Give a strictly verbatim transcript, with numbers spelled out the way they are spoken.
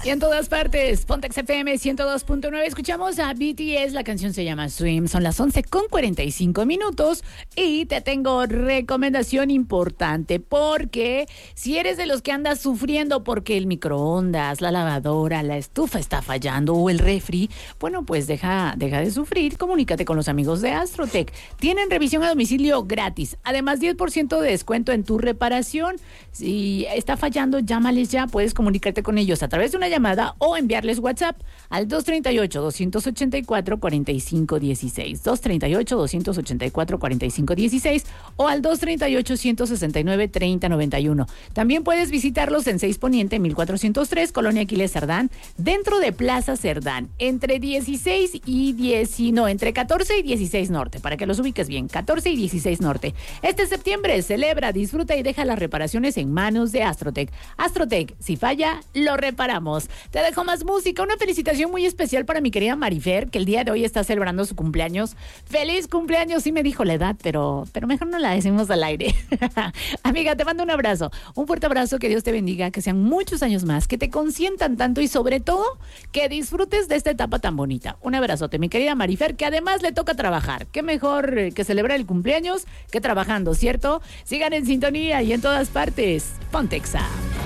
Y en todas partes, Pontex F M ciento dos punto nueve. Escuchamos a B T S, la canción se llama Swim. Son las once con cuarenta y cinco minutos. Y te tengo recomendación importante, porque si eres de los que andas sufriendo porque el microondas, la lavadora, la estufa está fallando o el refri, bueno, pues deja, deja de sufrir. Comunícate con los amigos de Astrotech. Tienen revisión a domicilio gratis. Además, diez por ciento de descuento en tu reparación. Si está fallando, llámales ya. Puedes comunicarte con ellos a través de una llamada o enviarles WhatsApp al dos tres ocho, dos ocho cuatro, cuatro cinco uno seis, dos tres ocho, dos ocho cuatro, cuatro cinco uno seis o al dos tres ocho, uno seis nueve, tres cero nueve uno. También puedes visitarlos en seis Poniente, mil cuatrocientos tres, Colonia Aquiles Cerdán, dentro de Plaza Cerdán, entre dieciséis y diez, no, entre catorce y dieciséis Norte, para que los ubiques bien, catorce y dieciséis Norte. Este septiembre celebra, disfruta y deja las reparaciones en manos de Astrotech. Astrotech, si falla, lo reparamos. Te dejo más música, una felicitación muy especial para mi querida Marifer, que el día de hoy está celebrando su cumpleaños. ¡Feliz cumpleaños! Sí me dijo la edad, pero, pero mejor no la decimos al aire. Amiga, te mando un abrazo, un fuerte abrazo, que Dios te bendiga, que sean muchos años más, que te consientan tanto y sobre todo, que disfrutes de esta etapa tan bonita. Un abrazote, mi querida Marifer, que además le toca trabajar. Qué mejor que celebrar el cumpleaños que trabajando, ¿cierto? Sigan en sintonía y en todas partes. Pontexa.